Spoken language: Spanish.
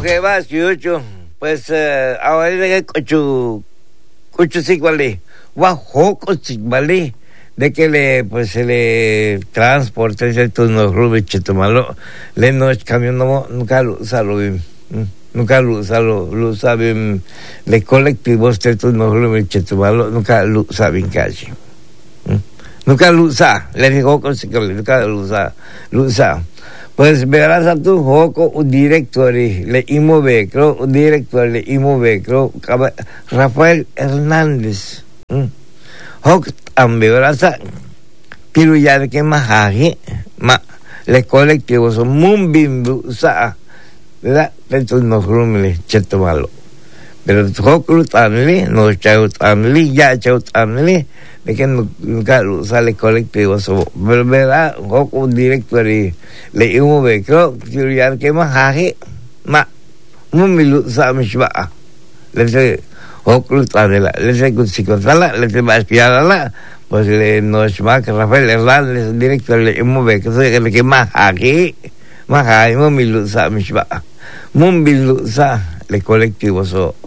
que vas, Yucho. Pues ahora le cucho sigvali. Guajoco sigvali. De que se le transporte estos no rubes chetomalo. Le no es camión no nunca lo saben. Nunca lo saben. Le colectivos estos no rubes chetomalo nunca lo saben casi. Nunca lo usa. Le digo con sigvali nunca lo usa. Pues verás a tu joco un director le Imovecro, Rafael Hernández. Hoc también verás a Piruyar que mahaje, le colectivo son mumbimbu sa, ¿verdad? Entonces nos rumle cheto malo. Pero joco también, no chau también, ya chau también. De que nunca sale colectivo, pero verdad, un director le imuve, creo que que más haje, muy milu samishba, le sé, le sé con psicotala, le sé más piada, pues le nos va que Rafael Hernández, director le imuve, que más haje, muy milu samishba, muy milu sa, le colectivo so.